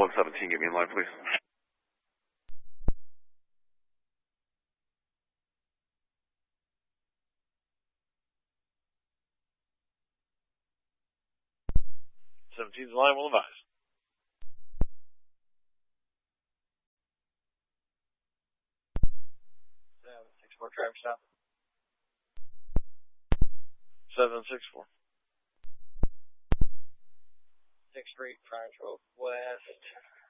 117, get me in line, please. '17's line will advise. 764 traffic stop. 764. 6th Street, Frontage Road West,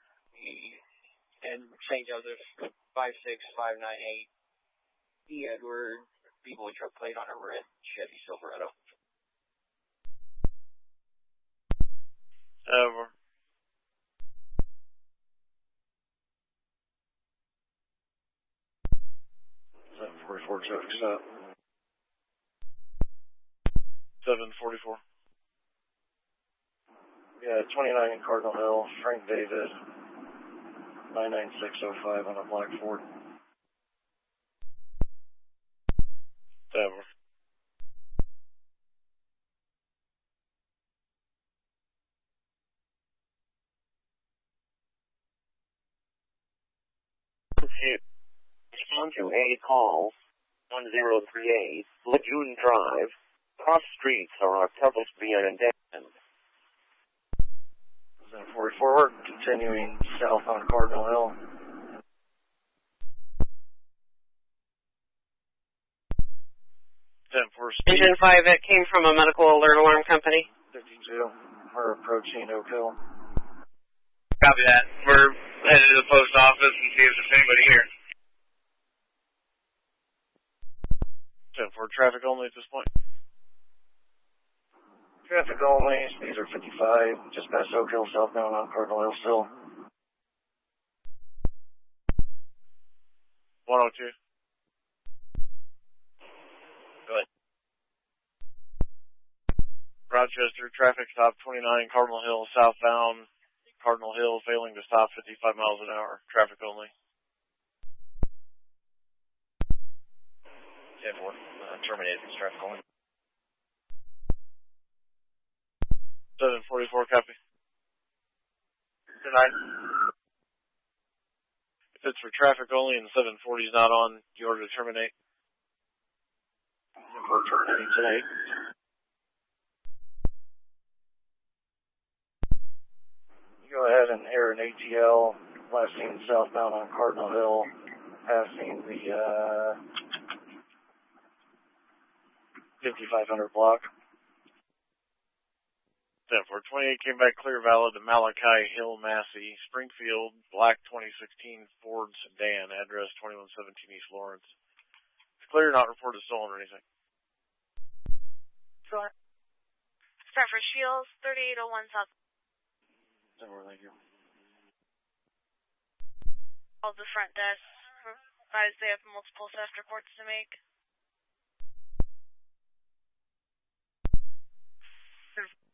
and St. Joseph, 56598. E. Edward, B-Boy truck plate on a red Chevy Silverado. Over. $744 traffic stop. 744. Yeah, 29 Cardinal Hill, Frank David, 99605 on a black Ford. Over. Respond to a call 1038 Lagoon Drive. Cross streets are Octavus and Dan. 744, continuing south on Cardinal Hill. Engine 5, it came from a medical alert alarm company. 52, we're approaching Oak Hill. Copy that. We're headed to the post office and see if there's anybody here. 10-4, traffic only at this point. Traffic only, speeds are 55, just past Oak Hill, southbound on Cardinal Hill still. 102. Go ahead. Rochester, traffic stop 29 Cardinal Hill, southbound. Cardinal Hill failing to stop 55 miles an hour. Traffic only. 10-4, terminated, traffic only. 744, copy. 9. If it's for traffic only and 740 is not on, you order to terminate. We're terminating today. Go ahead and air an ATL, last seen southbound on Cardinal Hill, passing the 5500 block. 10-4, 28 came back clear valid to Malachi Hill, Massey, Springfield, black 2016 Ford sedan, address 2117 East Lawrence. It's clear, not reported stolen or anything. Sure. Stratford Shields, 3801 South. Thank you. All the front desk advise they have multiple theft reports to make.